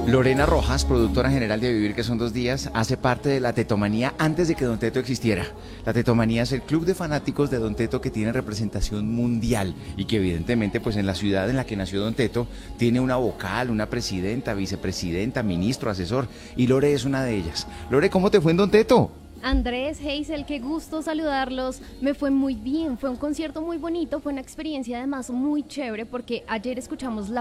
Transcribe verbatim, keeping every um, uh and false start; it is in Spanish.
Lorena Rojas, productora general de Vivir que son dos días, hace parte de la Tetomanía antes de que Don Teto existiera. La Tetomanía es el club de fanáticos de Don Teto que tiene representación mundial y que evidentemente pues en la ciudad en la que nació Don Teto tiene una vocal, una presidenta, vicepresidenta, ministro, asesor, y Lore es una de ellas. Lore, ¿cómo te fue en Don Teto? Andrés, Hazel, qué gusto saludarlos. Me fue muy bien, fue un concierto muy bonito, fue una experiencia además muy chévere porque ayer escuchamos la